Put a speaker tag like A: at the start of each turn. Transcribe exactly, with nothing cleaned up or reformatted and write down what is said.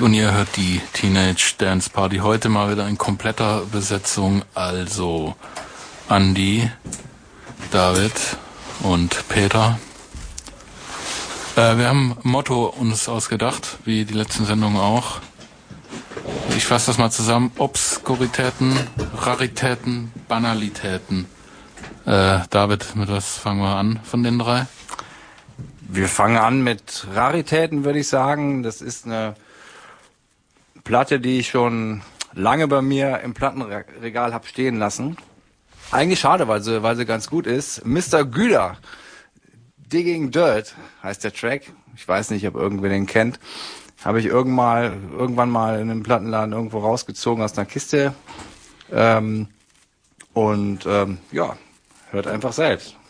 A: Und ihr hört die Teenage Dance Party. Heute mal wieder in kompletter Besetzung. Also Andi, David und Peter. Äh, wir haben ein Motto uns ausgedacht, wie die letzten Sendungen auch. Ich fasse das mal zusammen. Obskuritäten, Raritäten, Banalitäten. Äh, David, mit was fangen wir an von den drei?
B: Wir fangen an mit Raritäten, würde ich sagen. Das ist eine Platte, die ich schon lange bei mir im Plattenregal habe stehen lassen. Eigentlich schade, weil sie, weil sie ganz gut ist. Mister Güler, Digging Dirt heißt der Track. Ich weiß nicht, ob irgendwer den kennt. Habe ich irgendwann mal, irgendwann mal in einem Plattenladen irgendwo rausgezogen aus einer Kiste. Ähm, und ähm, ja, hört einfach selbst.